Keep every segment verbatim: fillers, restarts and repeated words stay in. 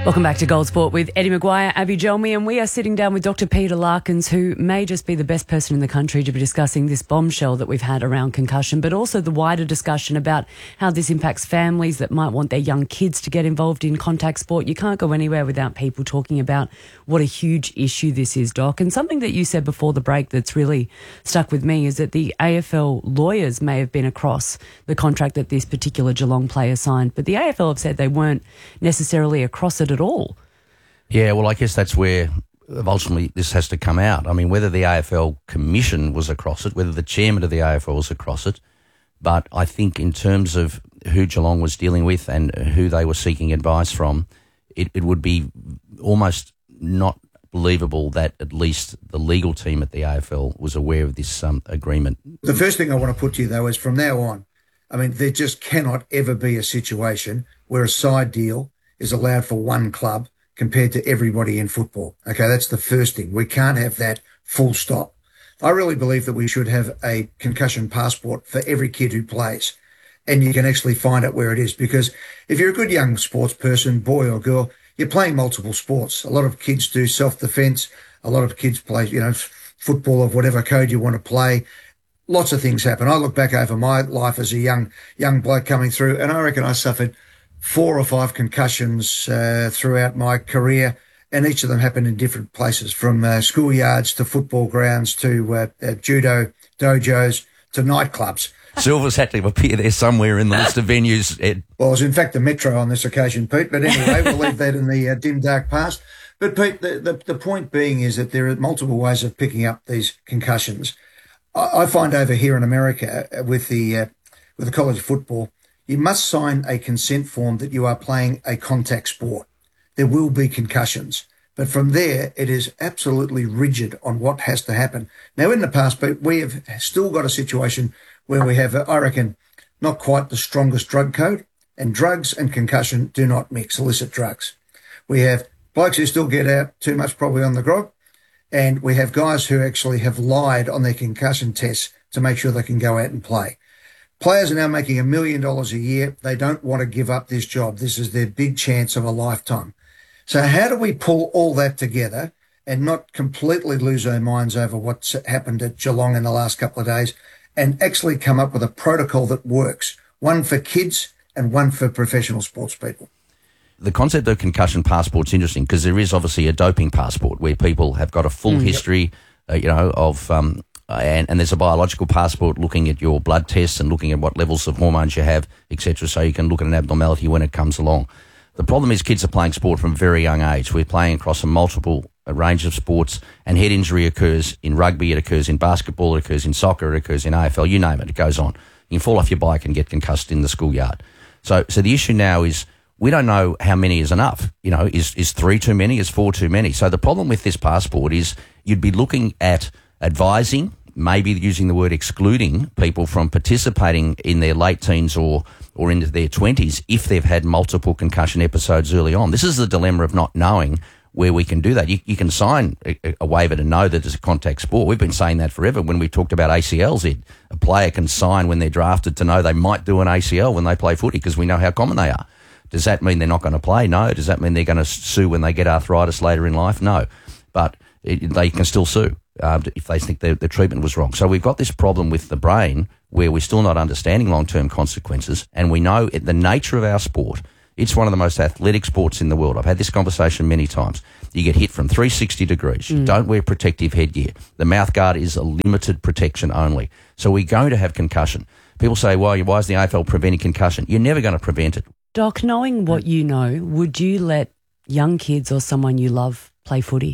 Welcome back to Gold Sport with Eddie Maguire, Abby Gelmi, and we are sitting down with Doctor Peter Larkins, who may just be the best person in the country to be discussing this bombshell that we've had around concussion, but also the wider discussion about how this impacts families that might want their young kids to get involved in contact sport. You can't go anywhere without people talking about what a huge issue this is, Doc. And something that you said before the break that's really stuck with me is that the A F L lawyers may have been across the contract that this particular Geelong player signed, but the A F L have said they weren't necessarily across it at all. Yeah, well, I guess that's where ultimately this has to come out. I mean, whether the A F L Commission was across it, whether the chairman of the A F L was across it, but I think in terms of who Geelong was dealing with and who they were seeking advice from, it, it would be almost not believable that at least the legal team at the A F L was aware of this um, agreement. The first thing I want to put to you, though, is from now on, I mean, there just cannot ever be a situation where a side deal is allowed for one club compared to everybody in football. Okay, that's the first thing. We can't have that, full stop. I really believe that we should have a concussion passport for every kid who plays, and you can actually find out where it is, because if you're a good young sports person, boy or girl, you're playing multiple sports. A lot of kids do self-defense. A lot of kids play, you know, football of whatever code you want to play. Lots of things happen. I look back over my life as a young young bloke coming through, and I reckon I suffered four or five concussions uh, throughout my career, and each of them happened in different places, from uh, schoolyards to football grounds to uh, uh, judo dojos to nightclubs. Silver's had to appear there somewhere in the list of venues, Ed. Well, I was in fact the Metro on this occasion, Pete, but anyway, we'll leave that in the uh, dim, dark past. But, Pete, the, the, the point being is that there are multiple ways of picking up these concussions. I, I find over here in America uh, with the uh, with the college football, you must sign a consent form that you are playing a contact sport. There will be concussions. But from there, it is absolutely rigid on what has to happen. Now, in the past, but we have still got a situation where we have, I reckon, not quite the strongest drug code, and drugs and concussion do not mix, illicit drugs. We have blokes who still get out too much, probably on the grog, and we have guys who actually have lied on their concussion tests to make sure they can go out and play. Players are now making a million dollars a year. They don't want to give up this job. This is their big chance of a lifetime. So how do we pull all that together and not completely lose our minds over what's happened at Geelong in the last couple of days, and actually come up with a protocol that works, one for kids and one for professional sports people? The concept of concussion passport's interesting because there is obviously a doping passport where people have got a full mm, history, yep. uh, you know, of... Um, And, and there's a biological passport looking at your blood tests and looking at what levels of hormones you have, et cetera, so you can look at an abnormality when it comes along. The problem is kids are playing sport from a very young age. We're playing across a multiple a range of sports, and head injury occurs in rugby, it occurs in basketball, it occurs in soccer, it occurs in A F L, you name it, it goes on. You can fall off your bike and get concussed in the schoolyard. So so the issue now is we don't know how many is enough. You know, is, is three too many? Is four too many? So the problem with this passport is you'd be looking at advising, maybe using the word excluding people from participating in their late teens or, or into their twenties if they've had multiple concussion episodes early on. This is the dilemma of not knowing where we can do that. You, you can sign a, a waiver to know that it's a contact sport. We've been saying that forever. When we talked about A C Ls, it, a player can sign when they're drafted to know they might do an A C L when they play footy because we know how common they are. Does that mean they're not going to play? No. Does that mean they're going to sue when they get arthritis later in life? No. But it, they can still sue. Um, if they think the, the treatment was wrong. So we've got this problem with the brain where we're still not understanding long-term consequences, and we know it, the nature of our sport, it's one of the most athletic sports in the world. I've had this conversation many times. You get hit from three hundred sixty degrees. You mm. don't wear protective headgear. The mouth guard is a limited protection only. So we're going to have concussion. People say, well, why is the A F L preventing concussion? You're never going to prevent it. Doc, knowing what you know, would you let young kids or someone you love play footy?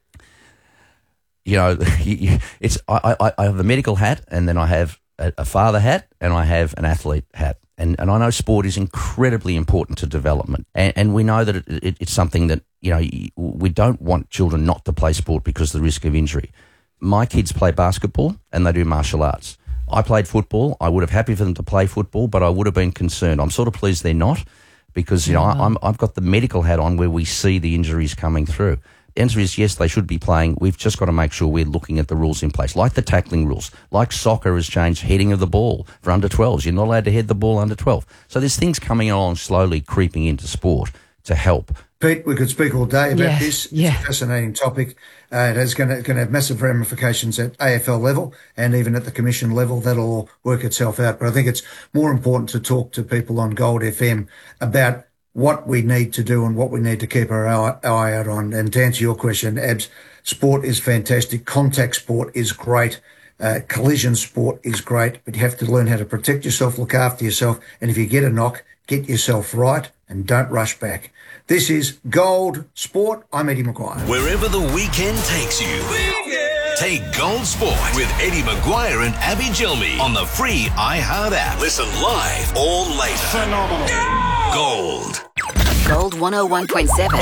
You know, it's I, I, I have a medical hat, and then I have a, a father hat, and I have an athlete hat. And, and I know sport is incredibly important to development. And, and we know that it, it, it's something that, you know, we don't want children not to play sport because of the risk of injury. My kids play basketball and they do martial arts. I played football. I would have happy for them to play football, but I would have been concerned. I'm sort of pleased they're not because, you know, mm-hmm. I, I'm, I've got the medical hat on where we see the injuries coming through. The answer is yes, they should be playing. We've just got to make sure we're looking at the rules in place, like the tackling rules, like soccer has changed heading of the ball for under twelves. You're not allowed to head the ball under twelve. So there's things coming along slowly creeping into sport to help. Pete, we could speak all day about Yeah, this. It's yeah. a fascinating topic. Uh, it is going to, going to have massive ramifications at A F L level and even at the commission level. That'll all work itself out. But I think it's more important to talk to people on Gold F M about what we need to do and what we need to keep our eye, eye out on. And to answer your question, Abs, sport is fantastic. Contact sport is great. Uh, collision sport is great, but you have to learn how to protect yourself, look after yourself. And if you get a knock, get yourself right and don't rush back. This is Gold Sport. I'm Eddie Maguire. Wherever the weekend takes you, weekend. Take Gold Sport with Eddie Maguire and Abby Gelmi on the free iHeart app. Listen live or later. Phenomenal. Gold. Gold one oh one point seven.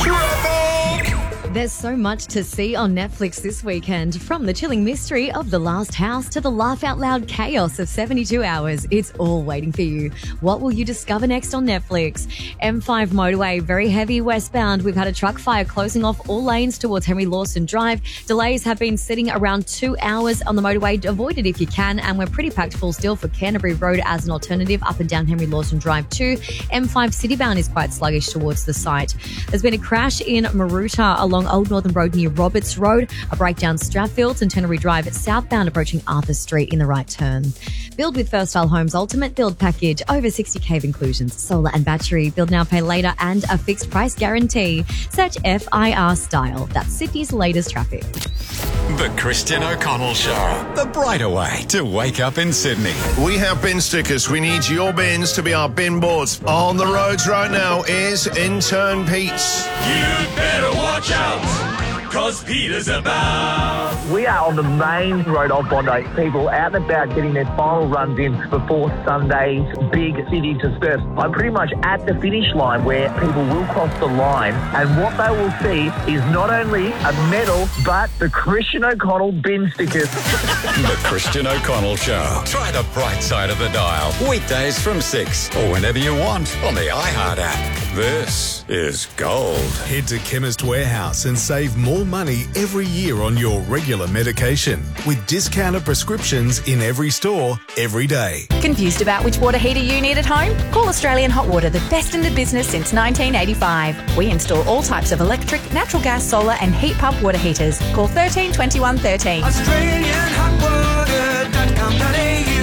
There's so much to see on Netflix this weekend, from the chilling mystery of The Last House to the laugh-out-loud chaos of seventy-two hours. It's all waiting for you. What will you discover next on Netflix? M five motorway, very heavy westbound. We've had a truck fire closing off all lanes towards Henry Lawson Drive. Delays have been sitting around two hours on the motorway. Avoid it if you can, and we're pretty packed full still for Canterbury Road as an alternative up and down Henry Lawson Drive too. M five citybound is quite sluggish towards the site. There's been a crash in Maroota along Old Northern Road near Roberts Road, a breakdown Strathfields and Tennery Drive southbound approaching Arthur Street in the right turn. Build with First Style Homes Ultimate Build Package, over sixty cave inclusions, solar and battery, build now, pay later, and a fixed price guarantee. Search F I R Style. That's Sydney's latest traffic. The Christian O'Connell Show, the brighter way to wake up in Sydney. We have bin stickers. We need your bins to be our bin boards. On the roads right now is Intern Pete. You better watch out, cause Peter's about. We are on the main road of Bondi. People out and about getting their final runs in before Sunday's big city disperse. I'm pretty much at the finish line where people will cross the line, and what they will see is not only a medal, but the Christian O'Connell bin stickers. The Christian O'Connell Show. Try the bright side of the dial. Weekdays from six or whenever you want on the iHeart app. This is Gold. Head to Chemist Warehouse and save more money every year on your regular medication with discounted prescriptions in every store, every day. Confused about which water heater you need at home? Call Australian Hot Water, the best in the business since nineteen eighty-five. We install all types of electric, natural gas, solar and heat pump water heaters. Call thirteen twenty-one thirteen. Australian Hot Water dot com dot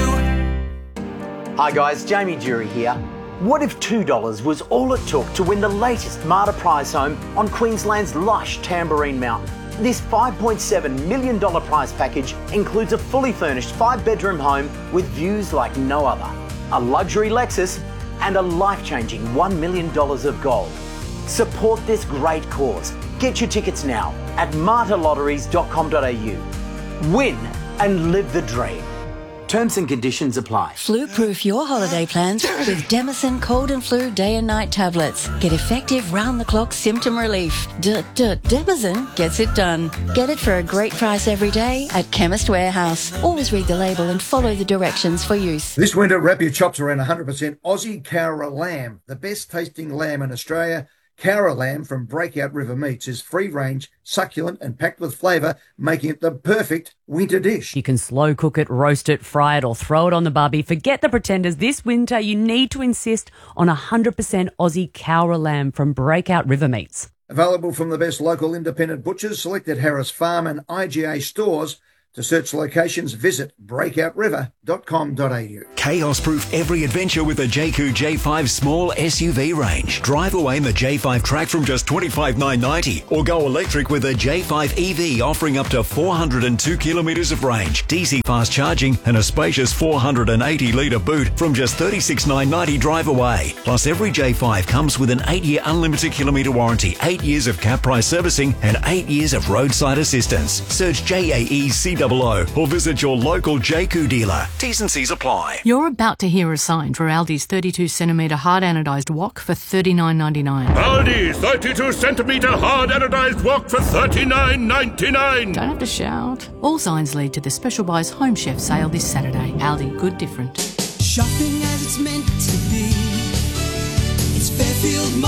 a u. Hi guys, Jamie Jury here. What if two dollars was all it took to win the latest Marta prize home on Queensland's lush Tamborine Mountain? This five point seven million dollars prize package includes a fully furnished five-bedroom home with views like no other, a luxury Lexus and a life-changing one million dollars of gold. Support this great cause. Get your tickets now at marta lotteries dot com dot a u. Win and live the dream. Terms and conditions apply. Flu-proof your holiday plans with Demison Cold and Flu Day and Night tablets. Get effective round-the-clock symptom relief. D-d-Demison gets it done. Get it for a great price every day at Chemist Warehouse. Always read the label and follow the directions for use. This winter, wrap your chops around one hundred percent Aussie Cowra lamb, the best tasting lamb in Australia. Cowra lamb from Breakout River Meats is free-range, succulent and packed with flavour, making it the perfect winter dish. You can slow cook it, roast it, fry it or throw it on the barbie. Forget the pretenders. This winter you need to insist on one hundred percent Aussie Cowra lamb from Breakout River Meats. Available from the best local independent butchers, selected Harris Farm and I G A stores. To search locations, visit breakout river dot com dot a u. Chaos-proof every adventure with the Jayco J five small S U V range. Drive away in the J five Track from just twenty-five thousand nine hundred ninety dollars or go electric with the J five E V offering up to four hundred two kilometres of range, D C fast charging and a spacious four hundred eighty litre boot from just thirty-six thousand nine hundred ninety dollars drive away. Plus every J five comes with an eight year unlimited kilometre warranty, eight years of cap price servicing and eight years of roadside assistance. Search J A E C O O or visit your local Jayco dealer. T's and C's apply. You're about to hear a sign for Aldi's thirty-two centimetre hard anodised wok for thirty-nine ninety-nine. Aldi thirty-two centimetre hard anodised wok for thirty-nine ninety-nine. Don't have to shout. All signs lead to the Special Buys Home Chef sale this Saturday. Aldi, good different. Shopping as it's meant to be. It's Fairfield Market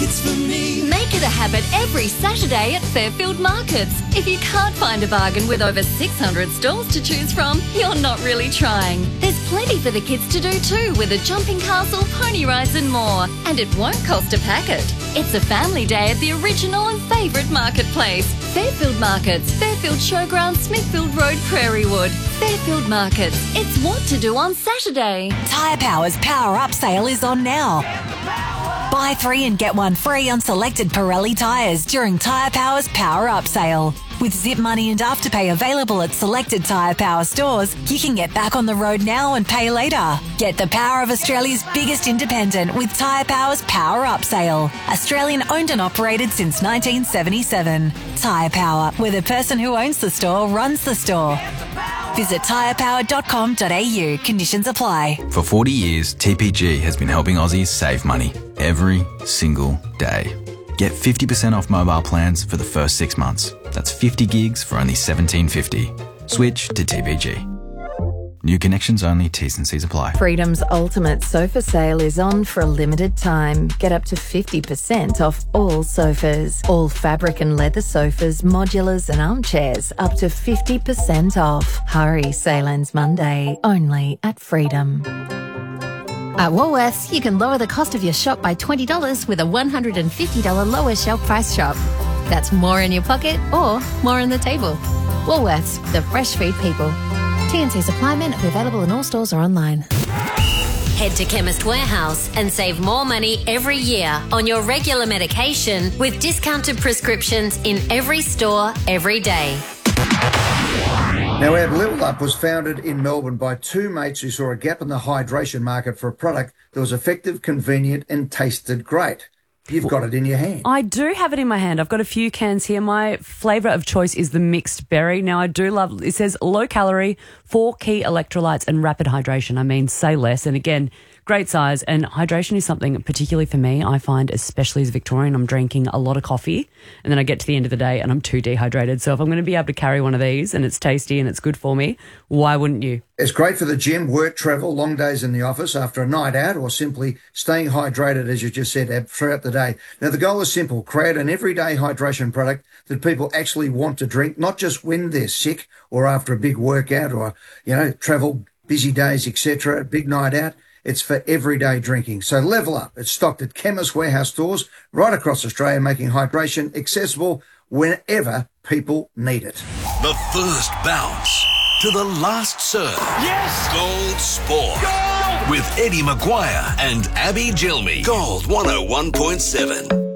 it's for me. Make it a habit every Saturday at Fairfield Markets. If you can't find a bargain with over six hundred stalls to choose from, you're not really trying. There's plenty for the kids to do too, with a jumping castle, pony rides and more. And it won't cost a packet. It's a family day at the original and favourite marketplace. Fairfield Markets, Fairfield Showground, Smithfield Road, Prairiewood. Fairfield Markets. It's what to do on Saturday. Tyre Power's Power Up sale is on now. Buy three and get one free on selected Pirelli tyres during Tyre Power's Power Up sale. With Zip Money and Afterpay available at selected Tyre Power stores, you can get back on the road now and pay later. Get the power of Australia's biggest independent with Tyre Power's Power Up sale. Australian owned and operated since nineteen seventy-seven. Tyre Power, where the person who owns the store runs the store. Visit tyre power dot com dot a u. Conditions apply. For forty years, T P G has been helping Aussies save money every single day. Get fifty percent off mobile plans for the first six months. That's fifty gigs for only seventeen fifty. Switch to T P G. New connections only, T's and C's apply. Freedom's ultimate sofa sale is on for a limited time. Get up to fifty percent off all sofas. All fabric and leather sofas, modulars and armchairs up to fifty percent off. Hurry, sale ends Monday, only at Freedom. At Woolworths, you can lower the cost of your shop by twenty dollars with a one hundred fifty dollars lower shelf price shop. That's more in your pocket or more on the table. Woolworths, the fresh food people. T and C supply men available in all stores or online. Head to Chemist Warehouse and save more money every year on your regular medication with discounted prescriptions in every store, every day. Now, our Level Up was founded in Melbourne by two mates who saw a gap in the hydration market for a product that was effective, convenient and tasted great. You've got it in your hand. I do have it in my hand. I've got a few cans here. My flavour of choice is the mixed berry. Now, I do love, it says low calorie, four key electrolytes and rapid hydration. I mean, say less. And again, great size. And hydration is something, particularly for me, I find, especially as a Victorian, I'm drinking a lot of coffee and then I get to the end of the day and I'm too dehydrated. So if I'm going to be able to carry one of these and it's tasty and it's good for me, why wouldn't you? It's great for the gym, work, travel, long days in the office, after a night out, or simply staying hydrated, as you just said, Ab, throughout the day. Now, the goal is simple. Create an everyday hydration product that people actually want to drink, not just when they're sick or after a big workout or, you know, travel, busy days, et cetera, big night out. It's for everyday drinking. So Level Up. It's stocked at Chemist Warehouse stores right across Australia, making hydration accessible whenever people need it. The first bounce to the last serve. Yes! Gold Sport. Gold! With Eddie Maguire and Abby Gilmy. Gold one oh one point seven.